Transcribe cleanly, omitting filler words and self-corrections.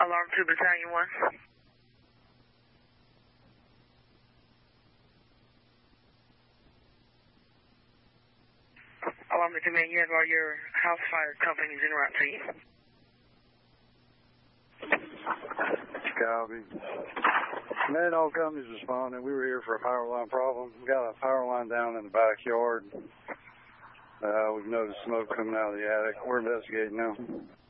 Alarm 2, Battalion 1. Alarm to command, you have all your house fire companies en route to you. Copy. Med all companies responding. We were here for a power line problem. We got a power line down in the backyard. We've noticed smoke coming out of the attic. We're investigating now.